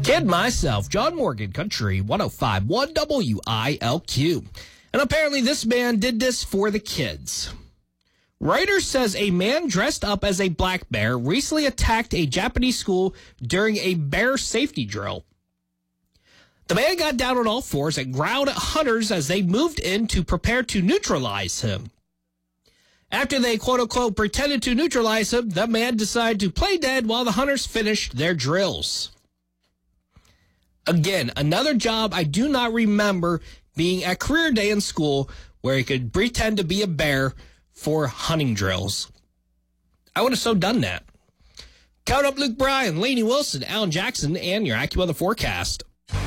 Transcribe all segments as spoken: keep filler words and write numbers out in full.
Kid myself, John Morgan, Country one oh five point one W I L Q. And apparently this man did this for the kids. Reuters says a man dressed up as a black bear recently attacked a Japanese school during a bear safety drill. The man got down on all fours and growled at hunters as they moved in to prepare to neutralize him. After they, quote-unquote, pretended to neutralize him, the man decided to play dead while the hunters finished their drills. Again, another job I do not remember being at career day in school where he could pretend to be a bear for hunting drills. I would have so done that. Count up Luke Bryan, Lainey Wilson, Alan Jackson, and your AccuWeather forecast.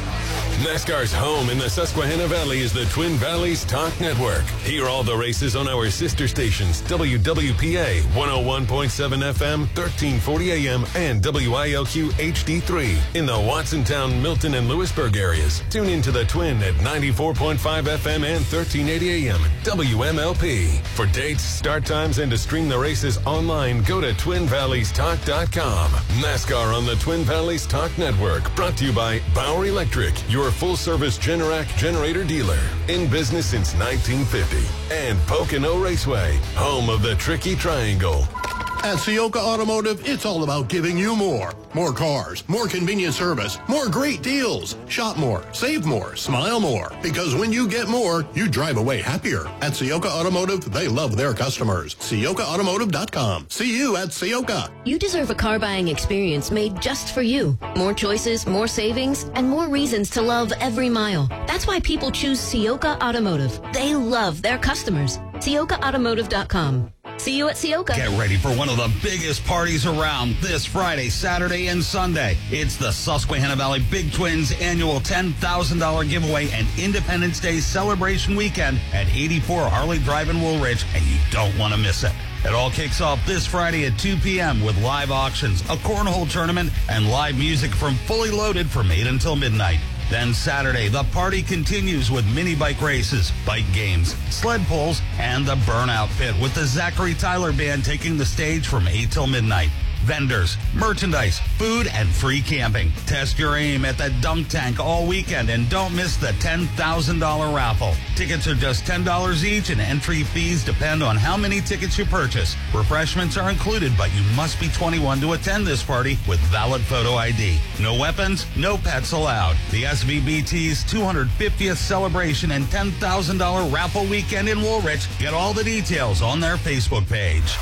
NASCAR's home in the Susquehanna Valley is the Twin Valleys Talk Network. Hear all the races on our sister stations, W W P A one oh one point seven F M, thirteen forty A M, and W I L Q H D three. In the Watsontown, Milton, and Lewisburg areas, tune into the Twin at ninety-four point five F M and thirteen eighty A M, W M L P. For dates, start times, and to stream the races online, go to twin valleys talk dot com. NASCAR on the Twin Valleys Talk Network, brought to you by Bauer Electric, your full-service Generac generator dealer. In business since nineteen fifty. And Pocono Raceway, home of the Tricky Triangle. At Ciocca Automotive, it's all about giving you more. More cars, more convenient service, more great deals. Shop more, save more, smile more. Because when you get more, you drive away happier. At Ciocca Automotive, they love their customers. Ciocca Automotive dot com. See you at Ciocca. You deserve a car buying experience made just for you. More choices, more savings, and more reasons to love every mile. That's why people choose Ciocca Automotive. They love their customers. Ciocca Automotive dot com. See you at Ciocca. Get ready for one of the biggest parties around this Friday, Saturday, and Sunday. It's the Susquehanna Valley Big Twins annual ten thousand dollars giveaway and Independence Day celebration weekend at eighty-four Harley Drive in Woolridge, and you don't want to miss it. It all kicks off this Friday at two p.m. with live auctions, a cornhole tournament, and live music from Fully Loaded from eight until midnight. Then Saturday, the party continues with mini bike races, bike games, sled pulls, and the Burnout Pit with the Zachary Tyler Band taking the stage from eight till midnight. Vendors, merchandise, food, and free camping. Test your aim at the Dunk Tank all weekend and don't miss the ten thousand dollars raffle. Tickets are just ten dollars each and entry fees depend on how many tickets you purchase. Refreshments are included, but you must be twenty-one to attend this party with valid photo I D. No weapons, no pets allowed. The S V B T's two hundred fiftieth celebration and ten thousand dollars raffle weekend in Woolrich. Get all the details on their Facebook page.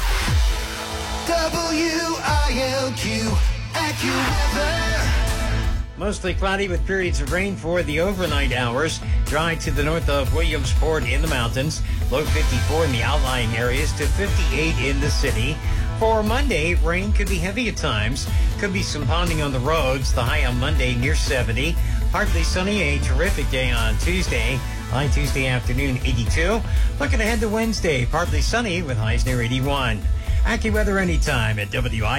W I L Q AccuWeather. Mostly cloudy with periods of rain for the overnight hours. Dry to the north of Williamsport in the mountains. Low fifty-four in the outlying areas to fifty-eight in the city. For Monday, rain could be heavy at times. Could be some ponding on the roads. The high on Monday near seventy. Partly sunny, a terrific day on Tuesday. High Tuesday afternoon, eighty-two. Looking ahead to Wednesday, partly sunny with highs near eighty-one. AccuWeather anytime at W I.